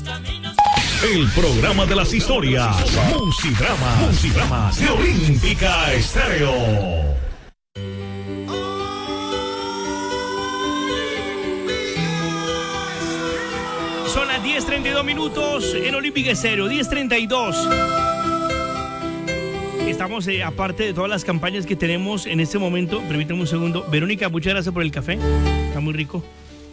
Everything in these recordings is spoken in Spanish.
El programa de las historias. Musidramas de Olímpica Estéreo. Son las 10:32 minutos en Olímpica Estéreo, 10:32. Estamos, aparte de todas las campañas que tenemos en este momento, permítame un segundo. Verónica, muchas gracias por el café, está muy rico.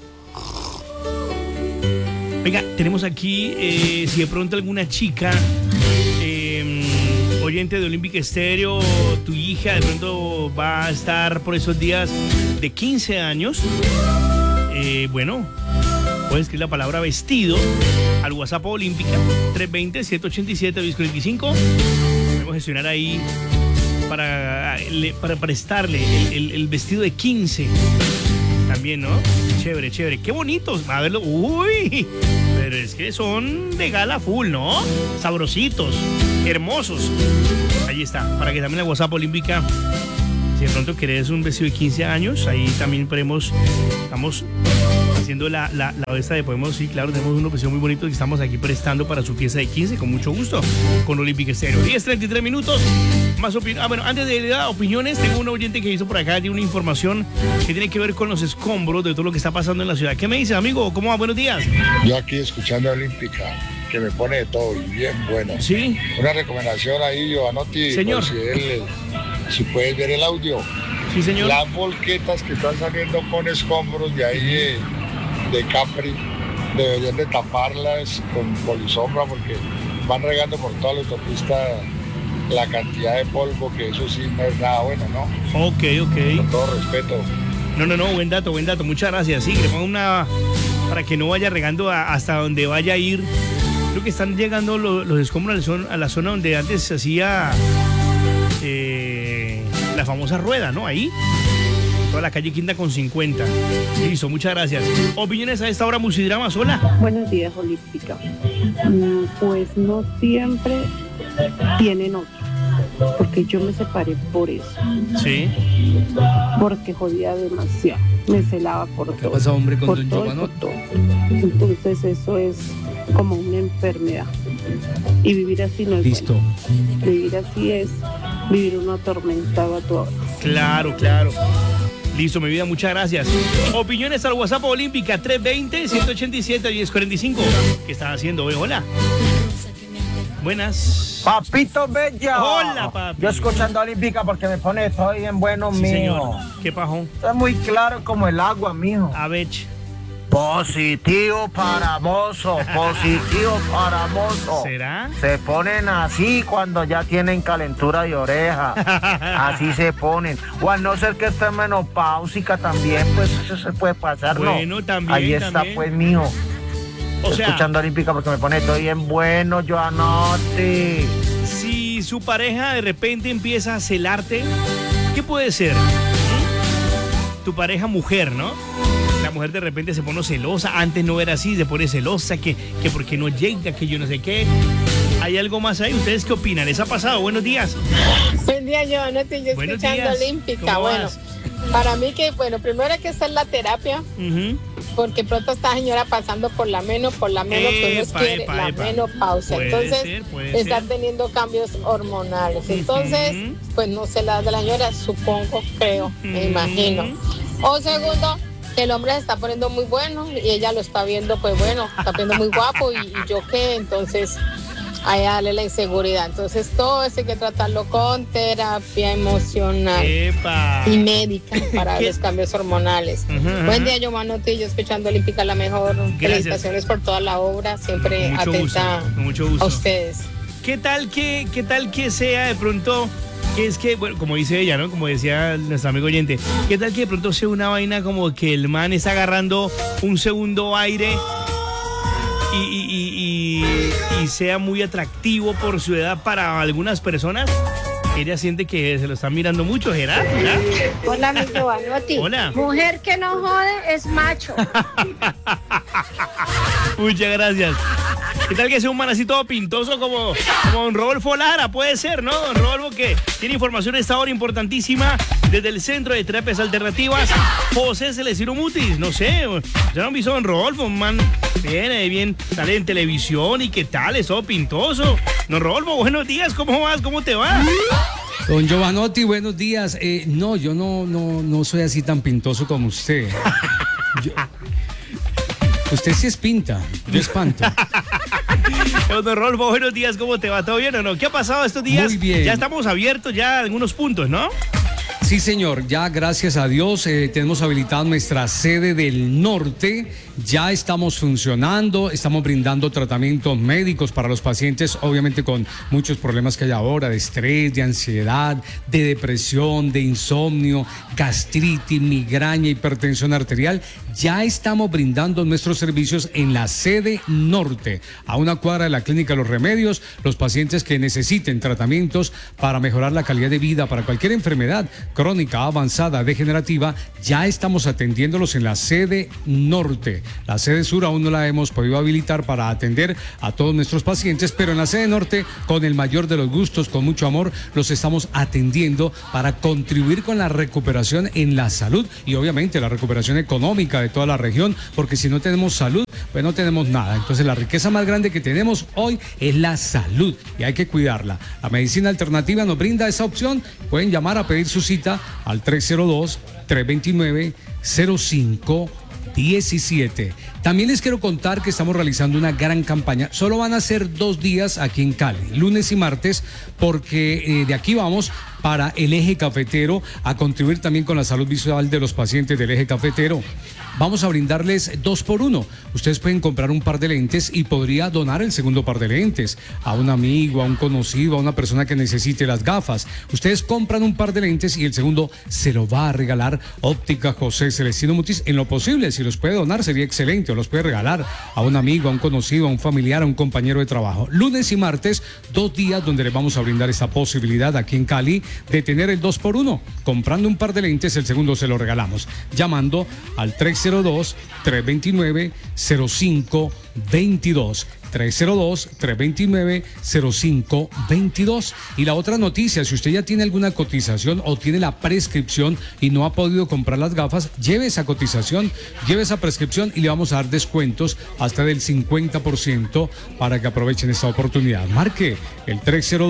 Venga, tenemos aquí, si de pronto alguna chica, oyente de Olímpica Estéreo, tu hija de pronto va a estar por esos días de 15 años, bueno, puedes escribir la palabra vestido al WhatsApp Olímpica 320-787-1045. Podemos gestionar ahí para prestarle el vestido de 15 también, ¿no? Chévere, chévere. Qué bonitos. A verlo. Uy, pero es que son de gala full, ¿no? Sabrositos, hermosos. Ahí está, para que también la WhatsApp Olímpica, si de pronto querés un vestido de 15 años, ahí también estamos haciendo la esta de podemos, sí, claro, tenemos un vestido muy bonito que estamos aquí prestando para su fiesta de 15, con mucho gusto, con Olímpica Estéreo. 10:33 minutos, más opiniones. Bueno, antes de dar opiniones, tengo un oyente que hizo por acá, tiene una información que tiene que ver con los escombros de todo lo que está pasando en la ciudad. ¿Qué me dices, amigo? ¿Cómo va? Buenos días. Yo aquí escuchando Olímpica, que me pone de todo y bien bueno. Sí. Una recomendación ahí, Giovanotti. Señor. Si puedes ver el audio. Sí, señor. Las volquetas que están saliendo con escombros de ahí de Capri, deberían de taparlas con polisombra porque van regando por toda la autopista la cantidad de polvo, que eso sí no es nada bueno, ¿no? Ok. Con todo respeto. No, buen dato, muchas gracias. Sí, que le ponga una, para que no vaya regando hasta donde vaya a ir. Creo que están llegando los escombros a la zona donde antes se hacía la famosa rueda, ¿no? Ahí, toda la calle Quinta con 50. Listo, muchas gracias. Opiniones a esta hora, Musidramas, hola. Buenos días, Olímpica. Pues no siempre tienen otro, porque yo me separé por eso. Sí. Porque jodía demasiado, me celaba por todo. ¿Qué pasa, hombre, con por don todo, Giovanni? por todo. Entonces eso es como una enfermedad. Y vivir así no es Listo. bueno. Vivir así es vivir uno atormentado a toda hora. Claro. Listo, mi vida, muchas gracias. Opiniones al WhatsApp Olímpica 320-187-1045. ¿Qué estás haciendo hoy? Hola. Buenas. Papito Bello. Hola, papi. Yo escuchando Olímpica porque me pone todo bien bueno, Sí, mijo. señor. ¿Qué pasó? Está muy claro como el agua, mijo. A ver. Positivo para mozo, positivo para mozo. ¿Será? Se ponen así cuando ya tienen calentura de oreja. Así se ponen. O a no ser que esté menopáusica también, pues eso se puede pasar, Bueno, ¿no? también, Ahí está, también. pues, mijo. O sea, Escuchando Olímpica porque me pone todo bien bueno, Giovanotti. si su pareja de repente empieza a celarte, ¿qué puede ser? Tu pareja mujer, ¿no? La mujer de repente se pone celosa, antes no era así, se pone celosa, que porque no llega, que yo no sé qué. ¿Hay algo más ahí? ¿Ustedes qué opinan? ¿Les ha pasado? Buenos días. Buen día, Giovanotti, yo Buenos escuchando días. Olímpica. ¿Cómo Bueno, vas? para mí que, bueno, primero hay que hacer la terapia, Ujú. porque pronto esta señora pasando por la que uno quiere, la Epa. menopausia. Puede Entonces, ser, puede está ser. teniendo cambios hormonales. Entonces, Ujú. pues no sé la de la señora, supongo, creo, me imagino. O segundo, que el hombre se está poniendo muy bueno y ella lo está viendo, pues bueno, está viendo muy guapo y yo qué, entonces ahí darle la inseguridad. Entonces todo eso hay que tratarlo con terapia emocional Epa. y médica para ¿Qué? los cambios hormonales. Ajá. Buen día, Giovanotti, yo escuchando Olímpica la mejor. Felicitaciones por toda la obra, siempre Con mucho gusto, atenta con mucho gusto. a ustedes. ¿Qué tal que sea de pronto, que es que, bueno, como dice ella, ¿no? Como decía nuestro amigo oyente, ¿qué tal que de pronto sea una vaina como que el man está agarrando un segundo aire y sea muy atractivo por su edad para algunas personas? Ella siente que se lo están mirando mucho, ¿será? Hola, mi Giovanotti. Hola. Mujer que no jode es macho. Muchas gracias. ¿Qué tal que sea un man así todo pintoso como don Rodolfo Lara? Puede ser, ¿no? Don Rodolfo, que tiene información a esta hora importantísima desde el Centro de Terapias Alternativas, José Celestino Mutis. No sé, ya no han visto a don Rodolfo, man. Bien, sale en televisión y qué tal, es todo pintoso. Don Rodolfo, buenos días, ¿cómo vas? ¿Cómo te va? Don Giovanotti, buenos días. No, yo no soy así tan pintoso como usted. Usted sí es pinta, yo espanto. Don Rodolfo, buenos días, ¿cómo te va? ¿Todo bien o no? ¿Qué ha pasado estos días? Muy bien. Ya estamos abiertos ya en algunos puntos, ¿no? Sí, señor, ya gracias a Dios tenemos habilitada nuestra sede del norte, ya estamos funcionando, estamos brindando tratamientos médicos para los pacientes, obviamente con muchos problemas que hay ahora, de estrés, de ansiedad, de depresión, de insomnio, gastritis, migraña, hipertensión arterial. Ya estamos brindando nuestros servicios en la sede norte, a una cuadra de la Clínica Los Remedios. Los pacientes que necesiten tratamientos para mejorar la calidad de vida, para cualquier enfermedad crónica, avanzada, degenerativa, ya estamos atendiéndolos en la sede norte. La sede sur aún no la hemos podido habilitar para atender a todos nuestros pacientes, pero en la sede norte, con el mayor de los gustos, con mucho amor, los estamos atendiendo para contribuir con la recuperación en la salud y obviamente la recuperación económica de toda la región, porque si no tenemos salud, pues no tenemos nada. Entonces la riqueza más grande que tenemos hoy es la salud y hay que cuidarla. La medicina alternativa nos brinda esa opción. Pueden llamar a pedir su cita al 302-329-0517. También les quiero contar que estamos realizando una gran campaña. Solo van a ser 2 días aquí en Cali, lunes y martes, porque de aquí vamos para el eje cafetero a contribuir también con la salud visual de los pacientes del eje cafetero. Vamos a brindarles 2x1. Ustedes pueden comprar un par de lentes y podría donar el segundo par de lentes a un amigo, a un conocido, a una persona que necesite las gafas. Ustedes compran un par de lentes y el segundo se lo va a regalar Óptica José Celestino Mutis. En lo posible, si los puede donar sería excelente, o los puede regalar a un amigo, a un conocido, a un familiar, a un compañero de trabajo. Lunes y martes, 2 días donde les vamos a brindar esta posibilidad aquí en Cali de tener el 2x1. Comprando un par de lentes, el segundo se lo regalamos. Llamando al 302-329-0522. 302-329-0522. Y la otra noticia, si usted ya tiene alguna cotización o tiene la prescripción y no ha podido comprar las gafas, lleve esa cotización, lleve esa prescripción y le vamos a dar descuentos hasta del 50% para que aprovechen esta oportunidad. Marque el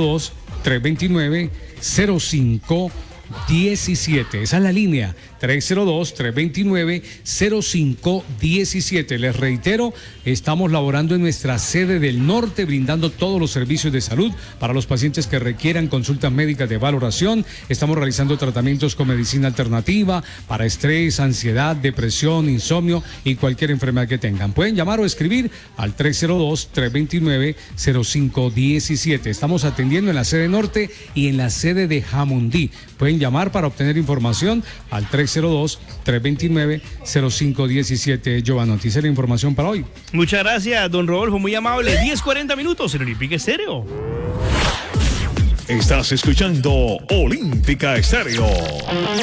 302-329-0517. Esa es la línea 302-329-0517. Les reitero, estamos laborando en nuestra sede del norte, brindando todos los servicios de salud para los pacientes que requieran consultas médicas de valoración. Estamos realizando tratamientos con medicina alternativa para estrés, ansiedad, depresión, insomnio y cualquier enfermedad que tengan. Pueden llamar o escribir al 302-329-0517. Estamos atendiendo en la sede norte y en la sede de Jamundí. Pueden llamar para obtener información al 302-329-0517. Giovanotti, esa es la información para hoy. Muchas gracias, don Rodolfo, muy amable. 10:40 minutos en Olímpica Estéreo. Estás escuchando Olímpica Estéreo.